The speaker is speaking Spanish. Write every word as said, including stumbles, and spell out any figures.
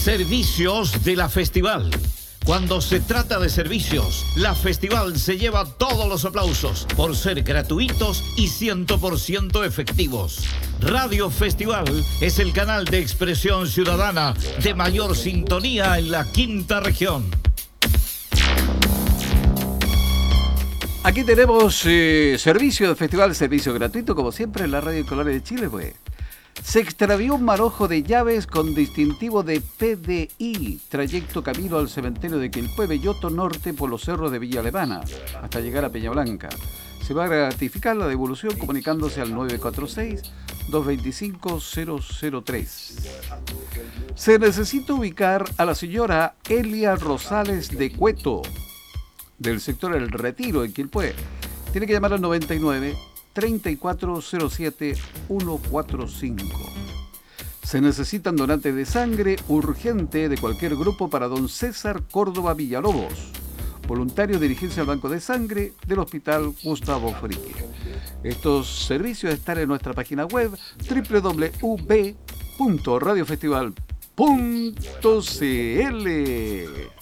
Servicios de la Festival. Cuando se trata de servicios, la Festival se lleva todos los aplausos por ser gratuitos y cien por ciento efectivos. Radio Festival es el canal de expresión ciudadana de mayor sintonía en la quinta región. Aquí tenemos eh, servicio de festival, servicio gratuito, como siempre en la Radio Colores de Chile, pues. Se extravió un manojo de llaves con distintivo de P D I, trayecto camino al cementerio de Quilpué, Belloto Norte, por los cerros de Villa Alemana, hasta llegar a Peña Blanca. Se va a gratificar la devolución comunicándose al nueve cuatro seis, dos dos cinco, cero cero tres. Se necesita ubicar a la señora Elia Rosales de Cueto, del sector El Retiro, en Quilpué. Tiene que llamar al noventa y nueve, treinta y cuatro cero siete, ciento cuarenta y cinco. Se necesitan donantes de sangre urgente de cualquier grupo para don César Córdoba Villalobos, voluntario dirigirse al banco de sangre del Hospital Gustavo Frique. Estos servicios están en nuestra página web doble u doble u doble u punto radio festival punto c l.